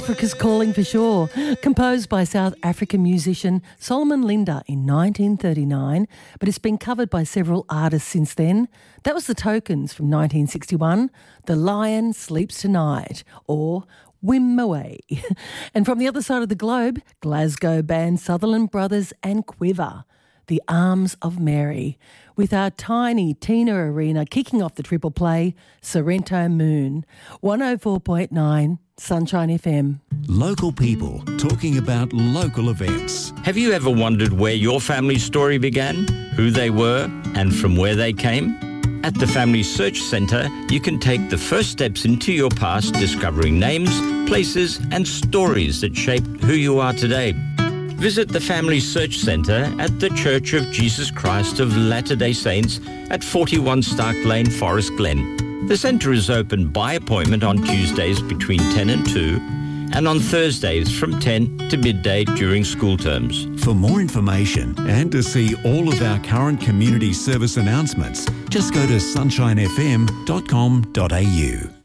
Africa's Calling for Sure, composed by South African musician Solomon Linda in 1939, but it's been covered by several artists since then. That was The Tokens from 1961, The Lion Sleeps Tonight, or Wimaway. And from the other side of the globe, Glasgow band Sutherland Brothers and Quiver, The Arms of Mary, with our tiny Tina Arena kicking off the triple play, Sorrento Moon, 104.9 Sunshine FM. Local people talking about local events. Have you ever wondered where your family's story began, who they were, and from where they came? At the Family Search Centre, you can take the first steps into your past, discovering names, places, and stories that shaped who you are today. Visit the Family Search Centre at the Church of Jesus Christ of Latter-day Saints at 41 Stark Lane, Forest Glen. The centre is open by appointment on Tuesdays between 10 and 2 and on Thursdays from 10 to midday during school terms. For more information and to see all of our current community service announcements, just go to sunshinefm.com.au.